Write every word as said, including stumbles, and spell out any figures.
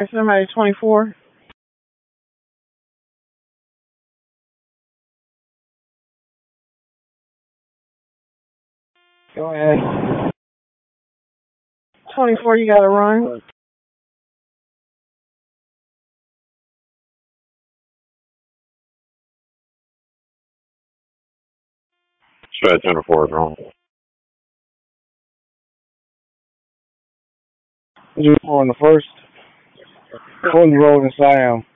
Somebody twenty-four. Go ahead. twenty-four, you gotta run. Stretch under four is wrong. You four on the first. Four in the road in Siam.